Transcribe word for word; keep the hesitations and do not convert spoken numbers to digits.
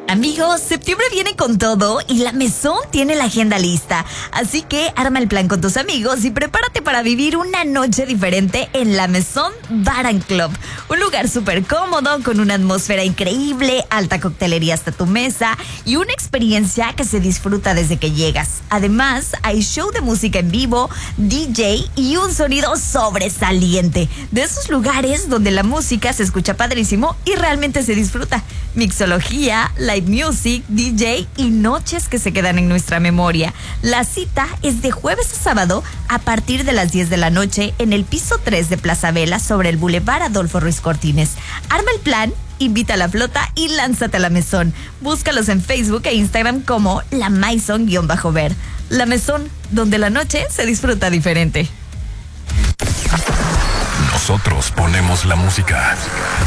Amigos, septiembre viene con todo y La Maison tiene la agenda lista. Así que arma el plan con tus amigos y prepárate para vivir una noche diferente en La Maison Bar and Club. Un lugar súper cómodo, con una atmósfera increíble, alta coctelería hasta tu mesa y una experiencia que se disfruta desde que llegas. Además, hay show de música en vivo, D J y un sonido sobresaliente. De esos lugares donde la música se escucha padrísimo y realmente se disfruta. Mixología, live music, D J y noches que se quedan en nuestra memoria. La cita es de jueves a sábado a partir de las diez de la noche en el piso tres de Plaza Vela sobre el Boulevard Adolfo Ruiz Cortines. Arma el plan, invita a la flota y lánzate a La Maison. Búscalos en Facebook e Instagram como La Maison-ver. La Maison, donde la noche se disfruta diferente. Nosotros ponemos la música.